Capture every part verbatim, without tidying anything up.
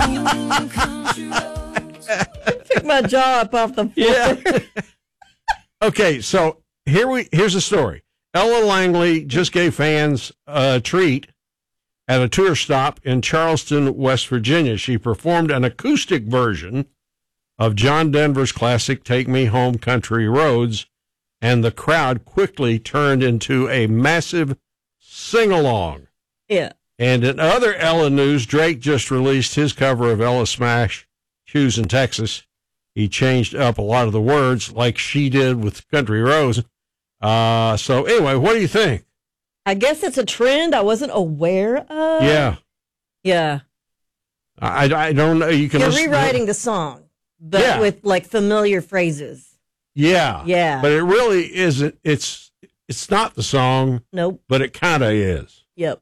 Took my jaw up off the floor. Yeah. Okay, so here we here's the story. Ella Langley just gave fans a treat at a tour stop in Charleston, West Virginia. She performed an acoustic version of John Denver's classic Take Me Home Country Roads, and the crowd quickly turned into a massive sing-along. Yeah. And in other Ella news, Drake just released his cover of Ella Smash, Shoes in Texas. He changed up a lot of the words like she did with Country Roads. Uh, so anyway, what do you think? I guess it's a trend I wasn't aware of. Yeah. Yeah. I, I don't know. You can You're listen rewriting to, the song, but Yeah. with like familiar phrases. Yeah. Yeah. But it really isn't. It's, it's not the song, Nope. but it kind of is. Yep.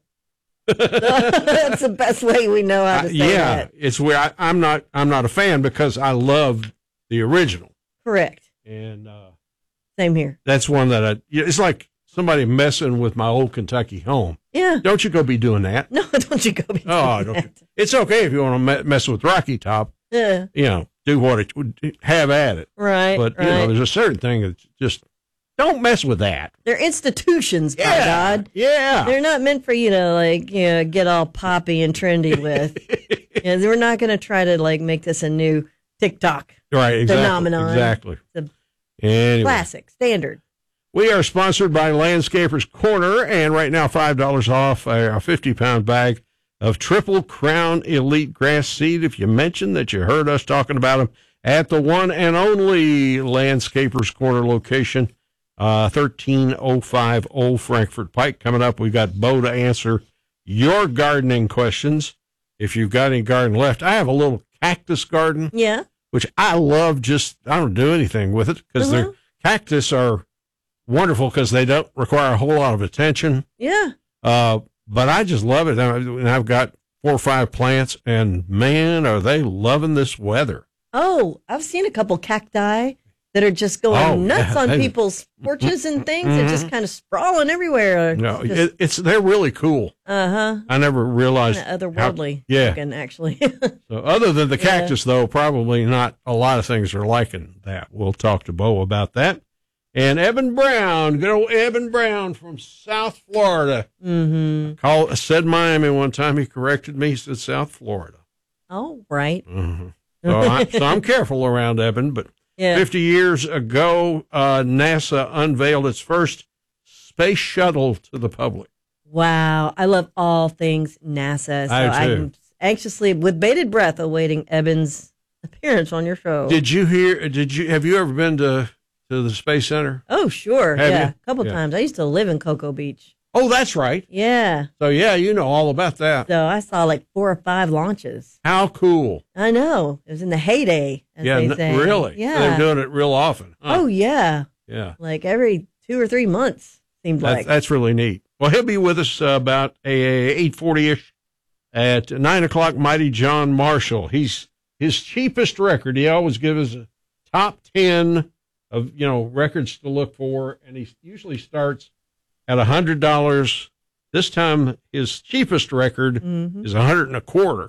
That's the best way we know how to Uh, say yeah. that. It's where I, I'm not, I'm not a fan because I love the original. Correct. And, uh, Same here. that's one that I, it's like somebody messing with my old Kentucky home. Yeah. Don't you go be doing that. No, don't you go be doing Oh, that. don't. It's okay if you want to mess with Rocky Top, Yeah. you know, do what it have at it. Right. But, right. you know, there's a certain thing that's just, don't mess with that. They're institutions, by Yeah. God. Yeah. They're not meant for you to, like, you know, get all poppy and trendy with. And we're not going to try to, like, make this a new TikTok Right. Exactly. phenomenon. Exactly. It's a Anyway. classic, standard. We are sponsored by Landscapers Corner, and right now five dollars off a fifty-pound bag of Triple Crown Elite Grass Seed if you mention that you heard us talking about them at the one and only Landscapers Corner location, uh, thirteen oh five Old Frankfort Pike. Coming up, we've got Bo to answer your gardening questions if you've got any garden left. I have a little cactus garden, Yeah. which I love. Just I don't do anything with it because Uh-huh. their cactus are wonderful because they don't require a whole lot of attention. Yeah. Uh, but I just love it. And I've got four or five plants, and man, are they loving this weather. Oh, I've seen a couple cacti that are just going Oh, nuts yeah. on people's porches and things. They're just kind of sprawling everywhere. No, it, it's they're really cool. Uh huh. I never realized. Otherworldly. how- yeah. Looking, actually. So other than the Yeah. cactus, though, probably not a lot of things are liking that. We'll talk to Bo about that. And Evan Brown, good old Evan Brown from South Florida. Mm-hmm. Call, said Miami one time. He corrected me. He said South Florida. Oh, right. Mm-hmm. So, I, so I'm careful around Evan. But Yeah. fifty years ago, uh, NASA unveiled its first space shuttle to the public. Wow. I love all things NASA. So I do. I'm anxiously, with bated breath, awaiting Evan's appearance on your show. Did you hear? Did you have you ever been to to the Space Center? oh, sure. Have yeah. you? A couple Yeah. times. I used to live in Cocoa Beach. Oh, that's right. Yeah. So yeah, you know all about that. So I saw like four or five launches. How cool! I know. It was in the heyday, as Yeah, they n- say. really. Yeah. They're doing it real often. Huh? Oh, yeah. yeah. Like every two or three months, seemed That's, like. that's really neat. Well, he'll be with us uh, about a eight forty ish at nine o'clock. Mighty John Marshall. He's his cheapest record. He always gives a top ten of you know records to look for, and he usually starts at a hundred dollars. This time, his cheapest record Mhm. is a hundred and a quarter.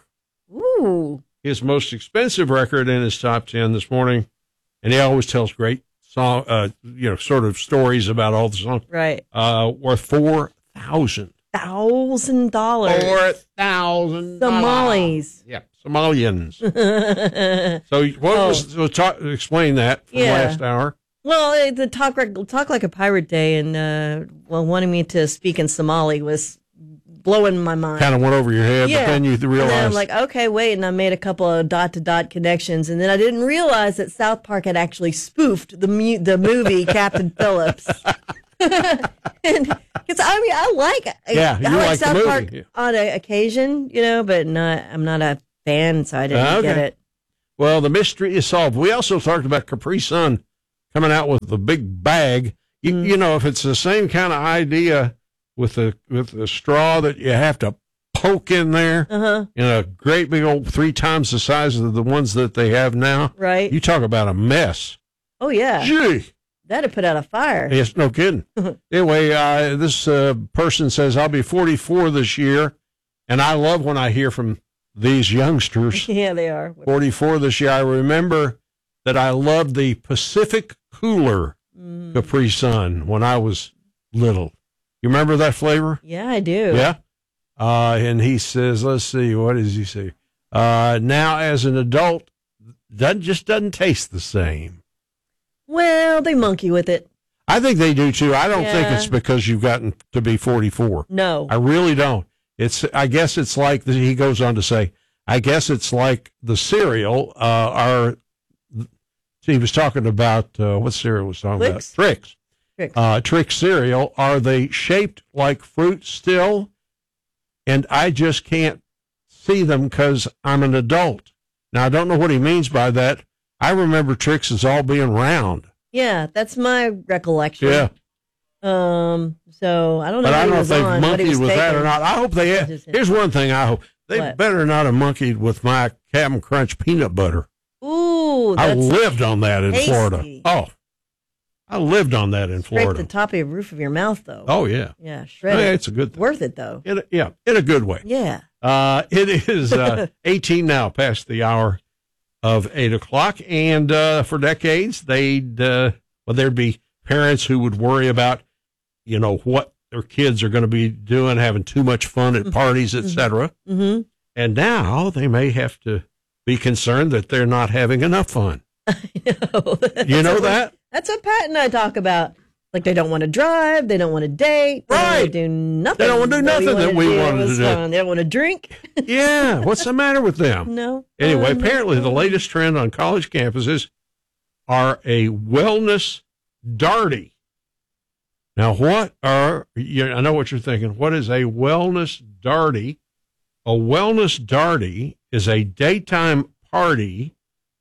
Ooh. His most expensive record in his top ten this morning, and he always tells great song, uh, you know, sort of stories about all the songs. Right. Uh, worth four thousand. Thousand dollars. Four thousand. Somalis. Yeah, Somalians. So what Oh. was so talk, explain that from Yeah. last hour? Well, eh, the talk rec- talk like a pirate day, and uh, well, wanting me to speak in Somali was blowing my mind. Kind of went over your head, Yeah. but then you And realized. then I'm like, okay, wait, and I made a couple of dot to dot connections, and then I didn't realize that South Park had actually spoofed the mu- the movie Captain Phillips. And because I mean, I like Yeah, you I like like the South movie, Park yeah. on a occasion, you know, but not. I'm not a fan, so I didn't Ah, okay. get it. Well, the mystery is solved. We also talked about Capri Sun coming out with the big bag. You, Mm. you know, if it's the same kind of idea with the with the straw that you have to poke in there, Uh huh. in a great big old three times the size of the ones that they have now. Right. You talk about a mess. Oh yeah, Gee, that'd put out a fire. yes, no kidding. Anyway, uh, this uh, person says I'll be forty-four this year, and I love when I hear from these youngsters. Yeah, they are. forty-four this year. I remember that I loved the Pacific Cooler Mm. Capri Sun when I was little. You remember that flavor? Yeah, I do. Yeah. Uh, and he says, let's see, what does he say? Uh, now, as an adult, that just doesn't taste the same. Well, they monkey with it. I think they do too. I don't Yeah. think it's because you've gotten to be forty-four. No. I really don't. It's. I guess it's like the, he goes on to say. I guess it's like the cereal. Uh, our he was talking about uh, what cereal was talking Trix? about? Trix. Trix. Uh, Trix cereal. Are they shaped like fruit still? And I just can't see them because I'm an adult. Now I don't know what he means by that. I remember Trix as all being round. Yeah, that's my recollection. Yeah. Um. So I don't know. But what I he don't know if was they've on, what he monkeyed was with that or taking. not. I hope they. I just- Here's one thing I hope they What? better not have monkeyed with my Captain Crunch peanut butter. Ooh, I that's lived on that in tasty. Florida. Oh, I lived on that in scrape Florida. the top of your roof of your mouth, though. Oh yeah, Yeah, shred yeah, it. it's a good thing. Worth it, though. In a, yeah, in a good way. Yeah. Uh, it is uh, eighteen now, past the hour of eight o'clock, and uh, for decades they'd uh, well, there'd be parents who would worry about, you know, what their kids are going to be doing, having too much fun at parties, et cetera. Mm-hmm. And now they may have to be concerned that they're not having enough fun. No, You know that's what- that? That's what Pat and I talk about. Like, they don't want to drive. They don't want to date. They don't want Right. to do nothing. They don't want to do nothing that we wanted to was do. fun. They don't want to drink. Yeah. What's the matter with them? No. Anyway, Um, apparently the latest trend on college campuses are a wellness darty. Now, what are, you, I know what you're thinking. What is a wellness darty? A wellness darty is a daytime party,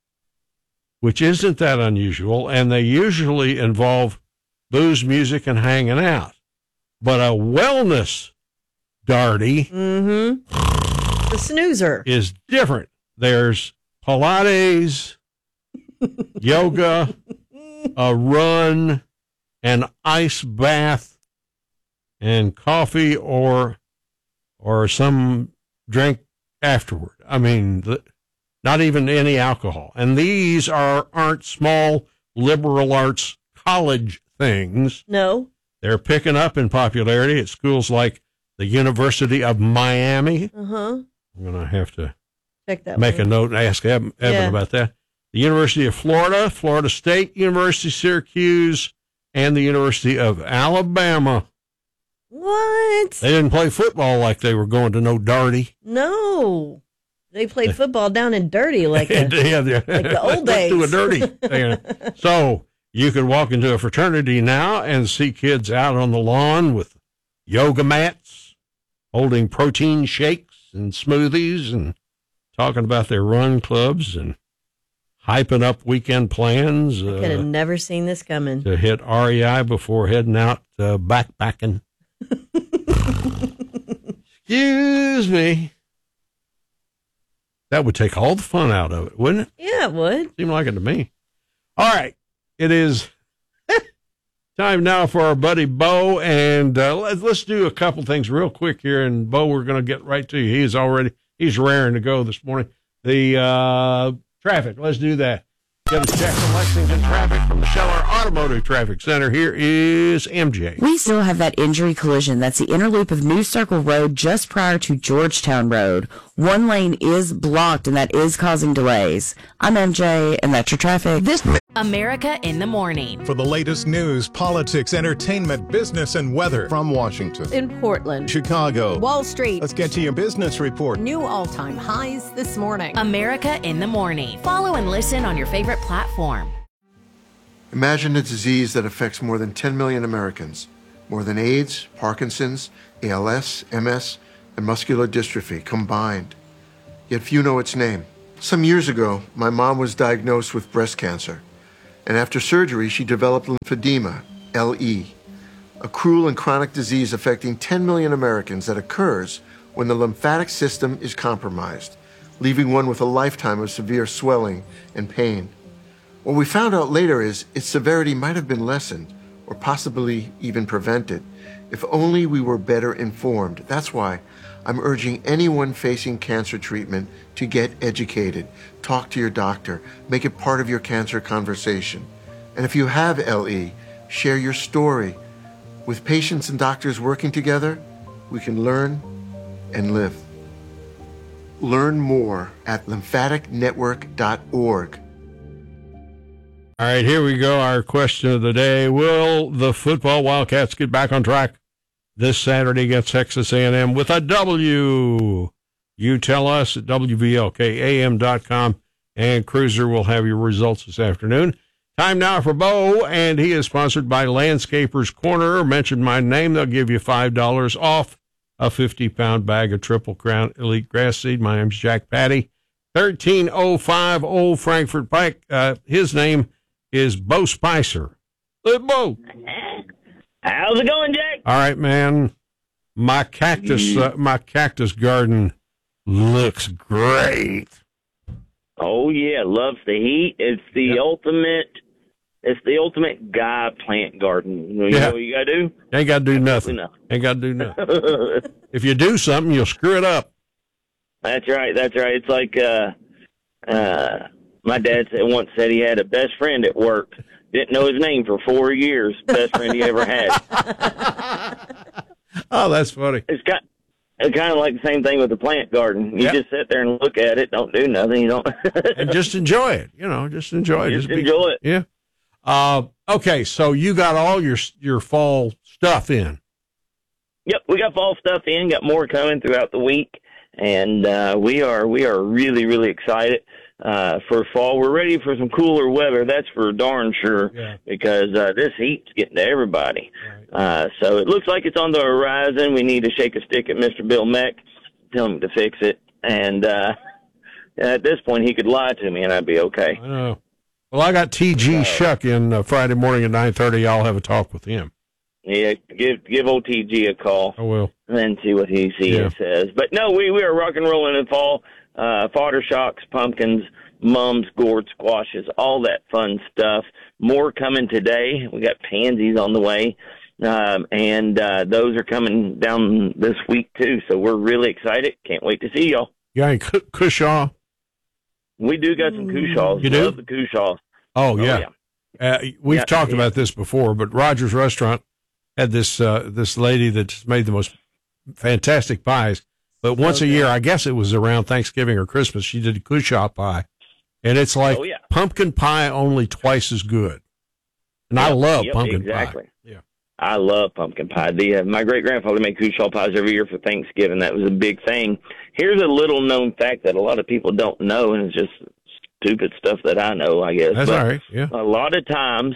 which isn't that unusual, and they usually involve booze, music, and hanging out. But a wellness darty Mm-hmm. The snoozer. is different. There's Pilates, yoga, a run, an ice bath, and coffee or or some drink afterward. I mean, the, not even any alcohol. And these are aren't small liberal arts college things. No. They're picking up in popularity at schools like the University of Miami. Uh-huh. I'm going to have to Check that make one. a note and ask Evan, Evan Yeah. about that. The University of Florida, Florida State University, Syracuse, and the University of Alabama. What? They didn't play football like they were going to no darty. No. They played football down in dirty like a, yeah, yeah. like the old Let's do a days. dirty. Yeah. So you could walk into a fraternity now and see kids out on the lawn with yoga mats, holding protein shakes and smoothies and talking about their run clubs and hyping up weekend plans I could have uh, never seen this coming. to hit R E I before heading out uh, backpacking. Excuse me. That would take all the fun out of it, wouldn't it? Yeah, it would. Seemed like it to me. All right. It is time now for our buddy Bo, and uh, let's, let's do a couple things real quick here. And Bo, we're going to get right to you. He's already, he's raring to go this morning. The uh, traffic, let's do that. Get a check from Lexington traffic from the Scheller Automotive Traffic Center. Here is M J. We still have that injury collision. That's the inner loop of New Circle Road just prior to Georgetown Road. One lane is blocked, and that is causing delays. I'm M J, and that's your traffic. This America in the morning. For the latest news, politics, entertainment, business, and weather. From Washington, In Portland, Chicago. Wall Street, Let's get to your business report. new all-time highs this morning. America in the morning. Follow and listen on your favorite platform. imagine a disease that affects more than ten million Americans, more than AIDS, Parkinson's, A L S, M S, and muscular dystrophy combined. Yet few know its name. Some years ago, my mom was diagnosed with breast cancer, and after surgery, she developed lymphedema, L E, a cruel and chronic disease affecting ten million Americans that occurs when the lymphatic system is compromised, leaving one with a lifetime of severe swelling and pain. What we found out later is its severity might have been lessened or possibly even prevent it, if only we were better informed. That's why I'm urging anyone facing cancer treatment to get educated. Talk to your doctor. Make it part of your cancer conversation. And if you have L E, share your story. With patients and doctors working together, we can learn and live. Learn more at lymphatic network dot org. All right, here we go. Our question of the day. Will the football Wildcats get back on track this Saturday against Texas A and M with a W? You tell us at W V L K A M dot com, and Cruiser will have your results this afternoon. Time now for Bo, and he is sponsored by Landscapers Corner. Mention my name, they'll give you five dollars off a fifty-pound bag of Triple Crown Elite Grass Seed. My name's Jack Patty, thirteen oh five Old Frankfort Pike. Uh, his name is Bo Spicer. Hey, Bo. How's it going, Jack? All right, man. My cactus, uh, my cactus garden looks great. Oh yeah, loves the heat. It's the yep. ultimate. It's the ultimate guy plant garden. You yeah. know what you gotta do? Ain't gotta do nothing. nothing. Ain't gotta do nothing. If you do something, you'll screw it up. That's right. That's right. It's like uh, uh, my dad said, once said he had a best friend at work. Didn't know his name for four years. Best friend he ever had. Oh, that's funny. It's got. It's kind of like the same thing with the plant garden. You yep. just sit there and look at it, don't do nothing. You don't, and just enjoy it. You know, just enjoy it. Just, just enjoy be, it. Yeah. Uh, okay, so you got all your your fall stuff in. Yep, we got fall stuff in. Got more coming throughout the week, and uh, we are we are really really excited uh, for fall. We're ready for some cooler weather. That's for darn sure. Yeah. Because uh, this heat's getting to everybody. Right. Uh, so it looks like it's on the horizon. We need to shake a stick at Mister Bill Meck, tell him to fix it, and uh, at this point he could lie to me, and I'd be okay. I know. Well, I got T G uh, Shuck in uh, Friday morning at nine thirty. I'll have a talk with him. Yeah, give give old T G a call. I will. And see what he, he yeah. says. But no, we, we are rock and rolling in fall. Uh, fodder shocks, pumpkins, mums, gourd, squashes, all that fun stuff. More coming today. We got pansies on the way. Um, and uh, those are coming down this week, too. So we're really excited. Can't wait to see y'all. You got any Cushaw? We do got some Cushaws. You do? Love the Cushaws. Oh, yeah. Oh, yeah. Uh, we've yeah, talked yeah. about this before, but Rogers Restaurant had this uh, this lady that just made the most fantastic pies. But once okay. a year, I guess it was around Thanksgiving or Christmas, she did a Cushaw pie. And it's like oh, yeah. pumpkin pie, only twice as good. And yep, I love yep, pumpkin exactly. pie. Yeah. I love pumpkin pie. The, uh, my great-grandfather made Cushaw pies every year for Thanksgiving. That was a big thing. Here's a little-known fact that a lot of people don't know, and it's just stupid stuff that I know, I guess. That's but all right, yeah. A lot of times,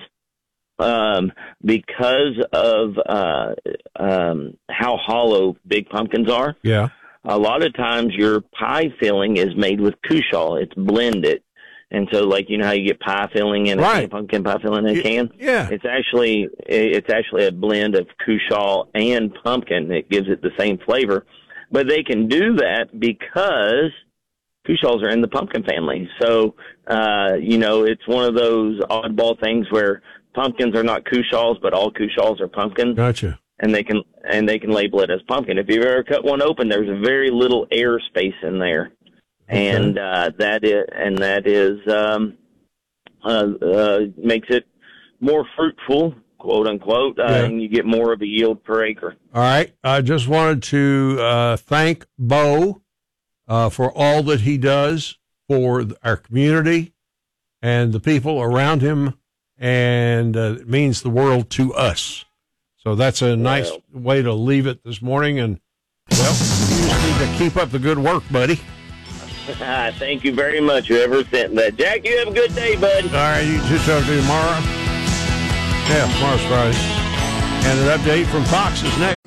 um, because of uh, um, how hollow big pumpkins are, yeah. a lot of times your pie filling is made with Cushaw. It's blended. And so, like, you know how you get pie filling in a right. can, pumpkin pie filling in a can? Yeah. It's actually it's actually a blend of Cushaw and pumpkin that gives it the same flavor. But they can do that because Cushaws are in the pumpkin family. So, uh, you know, it's one of those oddball things where pumpkins are not Cushaws, but all Cushaws are pumpkins. Gotcha. And they can and they can label it as pumpkin. If you've ever cut one open, there's very little air space in there. Okay. And uh, that is, and that is um, uh, uh, makes it more fruitful, quote unquote, uh, yeah. and you get more of a yield per acre. All right, I just wanted to uh, thank Bo uh, for all that he does for our community and the people around him, and uh, it means the world to us. So that's a nice well, way to leave it this morning. And well, you just need to keep up the good work, buddy. Uh, thank you very much, whoever sent that. Jack, you have a good day, bud. All right, you too. Talk to you tomorrow. Yeah, tomorrow's Friday. And an update from Fox is next.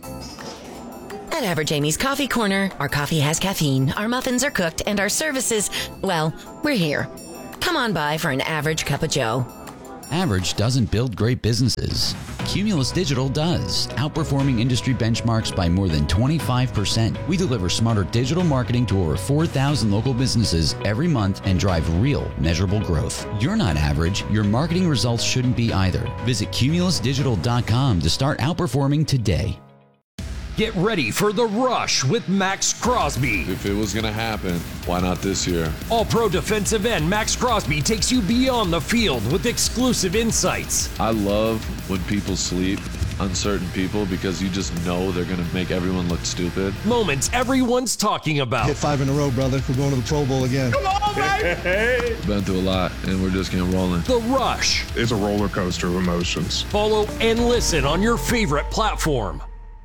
At Average Amy's Coffee Corner, our coffee has caffeine, our muffins are cooked, and our services, well, we're here. Come on by for an average cup of joe. Average doesn't build great businesses. Cumulus Digital does, outperforming industry benchmarks by more than twenty-five percent. We deliver smarter digital marketing to over four thousand local businesses every month and drive real, measurable growth. You're not average. Your marketing results shouldn't be either. Visit cumulus digital dot com to start outperforming today. Get ready for The Rush with Max Crosby. If it was going to happen, why not this year? All-pro defensive end Max Crosby takes you beyond the field with exclusive insights. I love when people sleep, uncertain people, because you just know they're going to make everyone look stupid. Moments everyone's talking about. Hit five in a row, brother. We're going to the Pro Bowl again. Come on, baby! Been through a lot, and we're just getting rolling. The Rush. It's a roller coaster of emotions. Follow and listen on your favorite platform.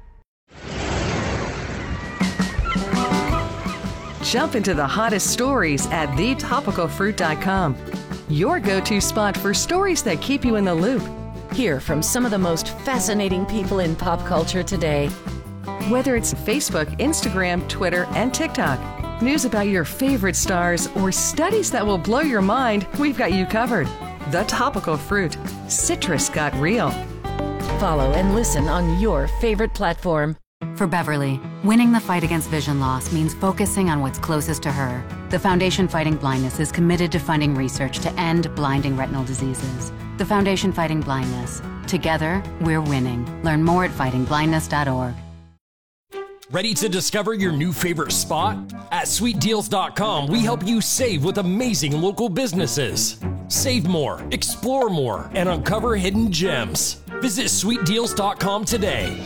Jump into the hottest stories at the topical fruit dot com. Your go-to spot for stories that keep you in the loop. Hear from some of the most fascinating people in pop culture today. Whether it's Facebook, Instagram, Twitter, and TikTok, news about your favorite stars, or studies that will blow your mind, we've got you covered. The Topical Fruit. Citrus got real. Follow and listen on your favorite platform. For Beverly, winning the fight against vision loss means focusing on what's closest to her. The Foundation Fighting Blindness is committed to funding research to end blinding retinal diseases. The Foundation Fighting Blindness. Together, we're winning. Learn more at fighting blindness dot org. Ready to discover your new favorite spot? At sweet deals dot com, we help you save with amazing local businesses. Save more, explore more, and uncover hidden gems. Visit sweet deals dot com today.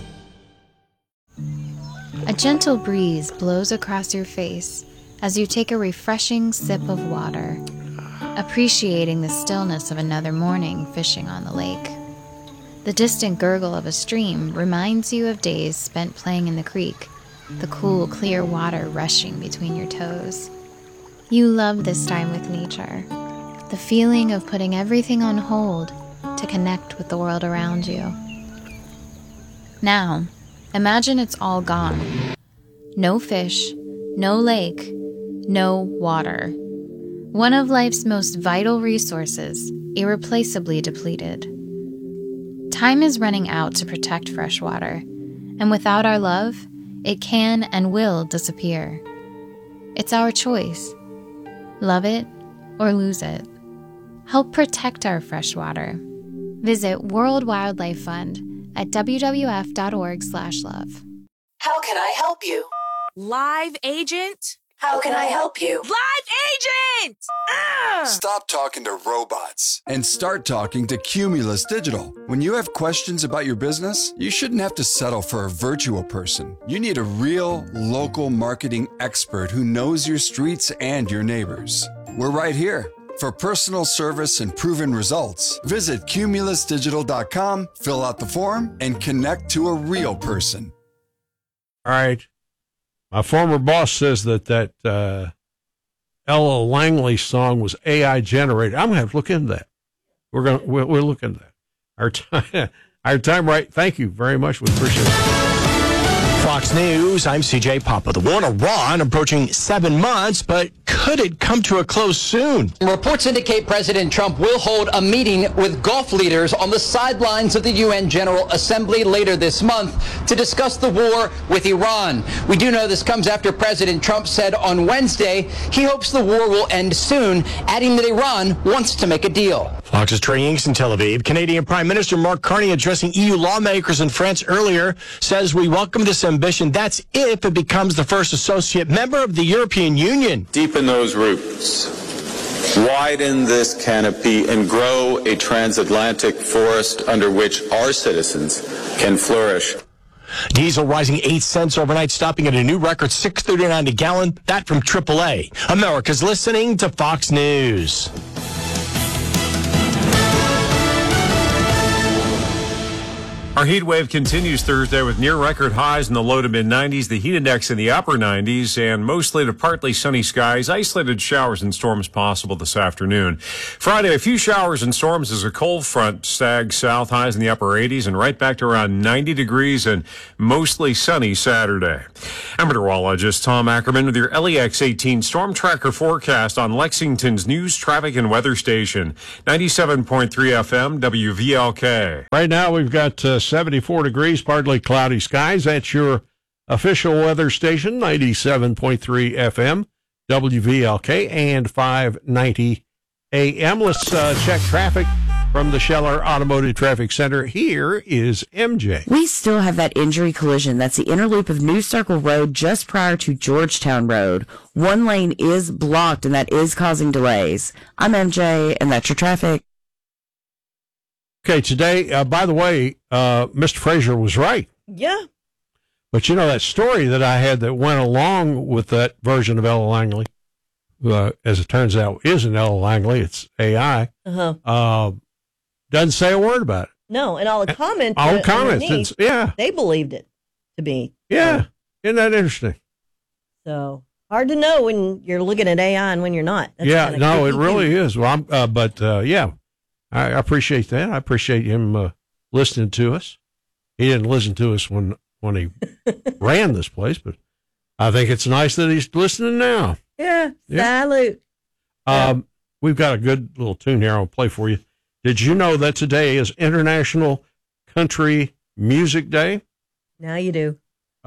A gentle breeze blows across your face as you take a refreshing sip of water, appreciating the stillness of another morning fishing on the lake. The distant gurgle of a stream reminds you of days spent playing in the creek, the cool, clear water rushing between your toes. You love this time with nature, the feeling of putting everything on hold to connect with the world around you. Now, imagine it's all gone. No fish, no lake, no water. One of life's most vital resources, irreplaceably depleted. Time is running out to protect fresh water, and without our love, it can and will disappear. It's our choice. Love it or lose it. Help protect our fresh water. Visit World Wildlife Fund at w w f dot org slash love. How can I help you? Live agent? How can I help you? Live agent! Ah! Stop talking to robots and start talking to Cumulus Digital. When you have questions about your business, you shouldn't have to settle for a virtual person. You need a real, local marketing expert who knows your streets and your neighbors. We're right here. For personal service and proven results, visit cumulus digital dot com, fill out the form, and connect to a real person. All right. My former boss says that that uh, Ella Langley song was A I generated. I'm going to have to look into that. We're going to we'll, we'll look into that. Our time, our time right. Thank you very much. We appreciate it. Fox News, I'm C J Papa. The war in Iran approaching seven months, but could it come to a close soon? Reports indicate President Trump will hold a meeting with Gulf leaders on the sidelines of the U N General Assembly later this month to discuss the war with Iran. We do know this comes after President Trump said on Wednesday he hopes the war will end soon, adding that Iran wants to make a deal. Fox's Trey Inks in Tel Aviv. Canadian Prime Minister Mark Carney addressing E U lawmakers in France earlier says we welcome this ambition. That's if it becomes the first associate member of the European Union. Deepen those roots, widen this canopy, and grow a transatlantic forest under which our citizens can flourish. Diesel rising eight cents overnight, stopping at a new record six thirty-nine a gallon. That from triple A. America's listening to Fox News. Our heat wave continues Thursday with near record highs in the low to mid nineties, the heat index in the upper nineties, and mostly to partly sunny skies. Isolated showers and storms possible this afternoon. Friday, a few showers and storms as a cold front sags south, highs in the upper eighties, and right back to around ninety degrees and mostly sunny Saturday. I'm meteorologist Tom Ackerman with your L E X eighteen Storm Tracker forecast on Lexington's news, traffic, and weather station, ninety-seven point three F M, W V L K. Right now, we've got uh, seventy-four degrees, partly cloudy skies. That's your official weather station, ninety-seven point three F M, W V L K, and five ninety A M. Let's uh, check traffic from the Scheller Automotive Traffic Center. Here is M J. We still have that injury collision. That's the inner loop of New Circle Road just prior to Georgetown Road. One lane is blocked, and that is causing delays. I'm M J, and that's your traffic. Okay, today, uh, by the way, uh, Mister Frazier was right. Yeah. But you know that story that I had that went along with that version of Ella Langley, uh, as it turns out, isn't Ella Langley, it's A I, Uh-huh. uh, doesn't say a word about it. No, and all the comments. All uh, comments, underneath, it's- yeah. They believed it to be. Yeah, isn't that interesting? So hard to know when you're looking at A I and when you're not. That's yeah, kinda no, it creepy, really too. is. Well, I'm, uh, but uh, yeah, I, I appreciate that. I appreciate him uh, listening to us. He didn't listen to us when when he ran this place, but I think it's nice that he's listening now. Yeah, Yeah. salute. Um, we've got a good little tune here I'll play for you. Did you know that today is International Country Music Day? Now you do.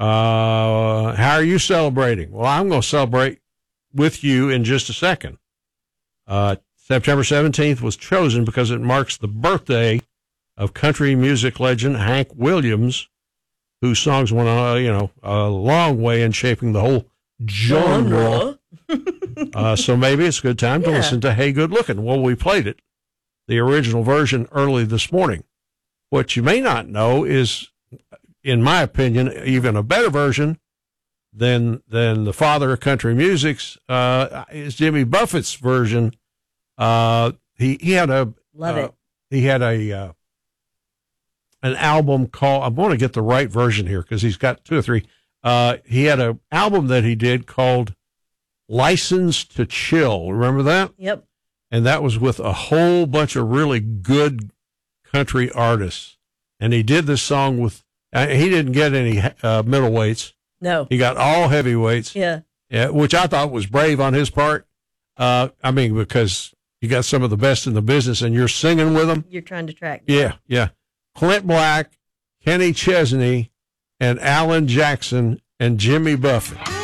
Uh, how are you celebrating? Well, I'm going to celebrate with you in just a second. Uh, September seventeenth was chosen because it marks the birthday of country music legend Hank Williams, whose songs went, uh, you know, a long way in shaping the whole genre. uh, so maybe it's a good time to Yeah. listen to Hey Good Looking. Well, we played it, the original version, early this morning. What you may not know is, in my opinion, even a better version than than the father of country music's uh, is Jimmy Buffett's version. Uh, he he had a Love uh, it. He had a uh, an album called. I'm going to get the right version here because he's got two or three. Uh, he had an album that he did called "License to Chill." Remember that? Yep. And that was with a whole bunch of really good country artists. And he did this song with. Uh, he didn't get any uh, middleweights. No. He got all heavyweights. Yeah. Yeah, which I thought was brave on his part. Uh, I mean, because you got some of the best in the business and you're singing with them. You're trying to track. Yeah, yeah. Clint Black, Kenny Chesney, and Alan Jackson and Jimmy Buffett.